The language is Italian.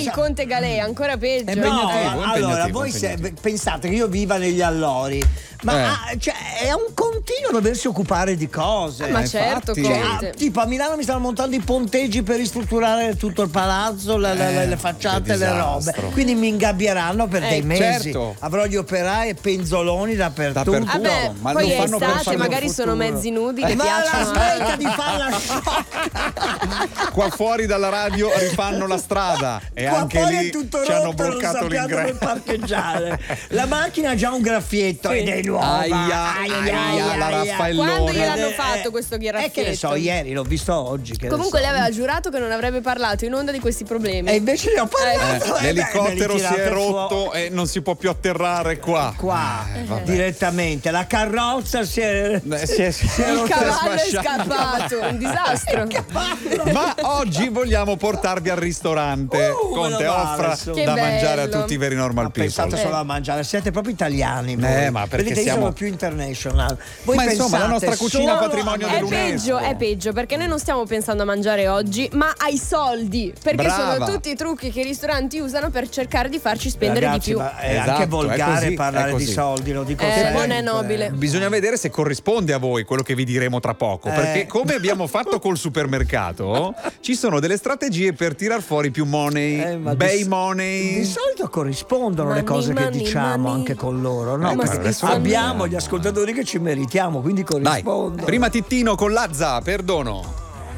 il Conte Galea, ancora peggio. Allora, voi pensate che io viva negli allori, ma cioè, è un continuo doversi occupare di cose. Ma certo, tipo a Milano mi stanno montando i ponteggi per ristrutturare tutto il palazzo, le facciate, le robe. Quindi mi ingabbieranno per dei mesi. Certo. Avrò gli operai e penzoloni dappertutto. Vabbè, ma poi lo è fanno per estate, fare magari il sono futuro. mezzi nudi che Ma la piacciono. smetta di farla sciocca. Qua fuori dalla radio rifanno la strada e Qua anche fuori lì è tutto ci hanno rotto, non bloccato sappiamo dove l'ingresso. parcheggiare. La macchina ha già un graffietto ed è nuova. Aia, la Raffaellone. Quando gliel'hanno fatto questo graffietto? Che ne so, ieri l'ho visto oggi. Comunque lei aveva giurato che non avrebbe parlato in onda di questi problemi. E invece ne ho parlato. L'elicottero si è rotto e non si può più atterrare qua. Direttamente. La carrozza si è Il cavallo è scappato, un disastro. Ma oggi vogliamo portarvi al ristorante. Conte offra Che da mangiare a bello. tutti i veri normal people. Pensate solo a mangiare, siete proprio italiani voi. Ma perché Vedete, io siamo sono più international. Voi Ma insomma, la pensate nostra cucina solo patrimonio a dell'UNESCO. È peggio perché noi non stiamo pensando a mangiare oggi, ma ai soldi. Perché Brava. sono tutti i trucchi che i ristoranti usano per cercare di farci spendere Ragazzi, di più. ma è Esatto, anche è volgare così, parlare è di così. soldi, lo dico sempre. Non è nobile. Bisogna vedere se corrisponde a voi quello che vi diremo tra poco, perché come abbiamo fatto col supermercato, ci sono delle strategie per tirar fuori più money, bei money. Di solito corrispondono le Money, cose che money, diciamo money. anche con loro, no? Ma Perché sì, abbiamo gli ascoltatori che ci meritiamo, quindi Dai, corrispondono. prima Tittino con Lazza, perdono.